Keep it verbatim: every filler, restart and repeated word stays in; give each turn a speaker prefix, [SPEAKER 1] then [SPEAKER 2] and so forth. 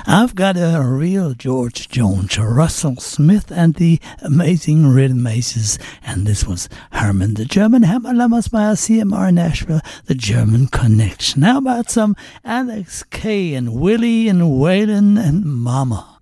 [SPEAKER 1] I've got a real George Jones, Russell Smith, and the Amazing Rhythm Aces. And this was Herman the German, Hammer Lammers by C M R Nashville, the German Connection. How about some Alex Kay and Willie and Waylon and Mama?